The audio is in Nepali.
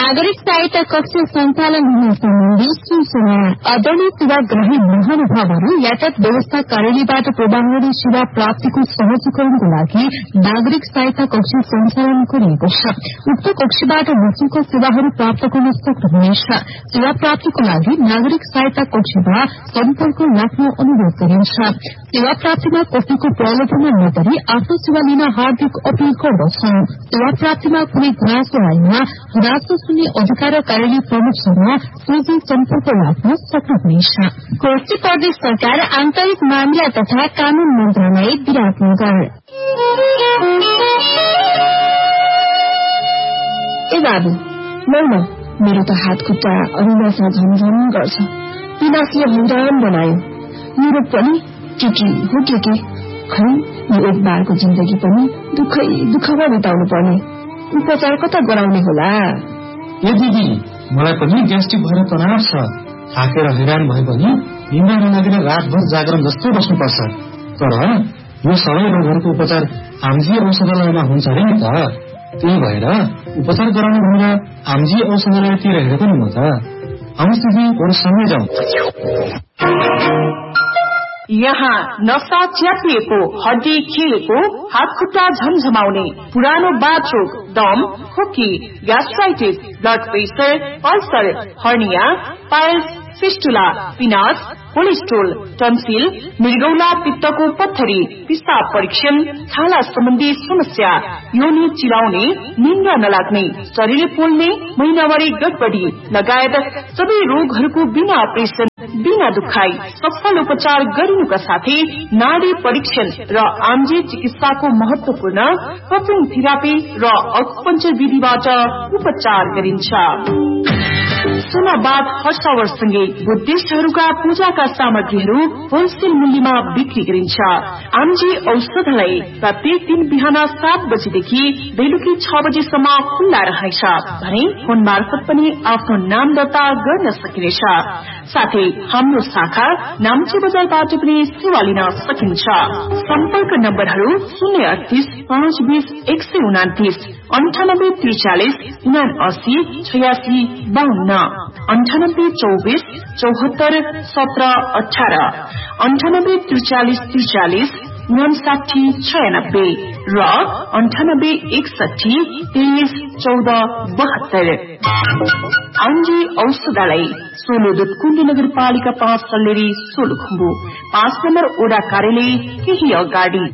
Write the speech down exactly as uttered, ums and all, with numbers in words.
नागरिक सहायता कक्ष सञ्चालन हुने सम्बन्धी सूचना। आदरणीय सेवाग्राही महानुभावहरू, यातायात व्यवस्था कार्यालयबाट प्रवाहरी सेवा प्राप्तिको सहजीकरणको लागि नागरिक सहायता कक्ष सञ्चालन गरिएको छ। उक्त कक्षबाट निशुल्क सेवाहरू प्राप्त गर्न सक्नुहुनेछ। सेवा प्राप्तिको लागि नागरिक सहायता कक्षमा सम्पर्क राख्न अनुरोध गरिन्छ। सेवा प्राप्तिमा कसैको प्रलोभनमा नगरी आफ्नो सेवा लिन हार्दिक अपील गर्दछौं। सेवा प्राप्तिमा कुनै गुनासो आएमा गुनासो सुन्ने अधिकार कार्यालय प्रमुखसँग सोझै सम्पर्क राख्न सक्नुहुनेछ। कोशी प्रदेश सरकार आन्तरिक मामिला तथा कानून मन्त्रालय विराटनगर। ए बाबु लौ न, मेरो त हात खुट्टा अरुणासा झमझम गर्छ। पिनासले हैरान बनायो। मेरो पनि के के हो के के खै यो एक बारको जिन्दगी पनि दुःखै दुःखमा बिताउनु पर्ने। उपचार कता गराउने होला? ए दिदी, मलाई पनि ग्यास्ट्रिक भएर तनाव छ। थाकेर हैरान भए पनि निन्द्रा नलागेर रातभर जागरण जस्तै बस्नुपर्छ। तर यो सबै रोगहरूको उपचार आमजी औषधालयमा हुन्छ अरे नि त। त्यही भएर उपचार गराउनु भनेर आमजी औषधालयतिर हेरेको नि म त। आउनुहोस् दिदी, बरु सँगै जाउँ। यहाँ नसा च्यापिएको, हड्डी खिलेको, हात खुट्टा झमझमाउने, पुरानो बाथरूम, दम, खोकी, gastritis, blood pressure, ulcer, hernia, piles, fistula, पिनास, cholesterol, tonsil, मृगौला पित्तको पत्थरी, पिसाब परीक्षण, छाला सम्बन्धी समस्या, योनि चिलाउने, निन्द्रा नलाग्ने, शरीर पोल्ने, महिनावारी गडबडी लगायत सबै रोगहरूको बिना अपरेसन, बिना दुखाई सफल उपचार गरिनुका साथै नाडी परीक्षण र आमजी चिकित्साको महत्वपूर्ण कपिङ थेरापी र अकुपञ्चर विधिबाट उपचार गरिन्छ। सोनाबाद हर्षावरसँगै बुद्धिस्टहरूका पूजाका सामग्रीहरू होलसेल मूल्यमा बिक्री गरिन्छ। आमजी औषधालय प्रत्येक दिन बिहान सात बजेदेखि बेलुकी छ बजेसम्म खुल्ला रहनेछ भने फोन मार्फत पनि आफ्नो नाम दर्ता गर्न सकिनेछ। साथै हाम्रो शाखा नाम्ची बजारबाट पनि सेवा लिन सकिन्छ। सम्पर्क नम्बरहरू शून्य अडतिस पाँच बीस एक सय उनातिस, अन्ठानब्बे त्रिचालिस उनासी छयासी बाहन्न, अन्ठानब्बे चौबिस चौहत्तर सत्र अठार, अन्ठानब्बे त्रिचालिस त्रिचालिस उनसाठी छयानब्बे र अन्ठानब्बे एकसठी तेइस चौध बहत्तर। आमजी औषधालय सोलुदुत कुण्ड नगरपालिका पाँच सल्लेरी सोलुखुम्बु, पाँच नम्बर ओडा कार्यालय केही अगाडि।